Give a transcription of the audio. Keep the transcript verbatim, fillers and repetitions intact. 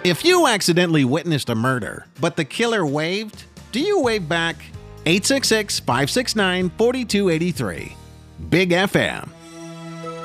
If you accidentally witnessed a murder, but the killer waved, do you wave back? eight six six, five six nine, four two eight three. Big F M.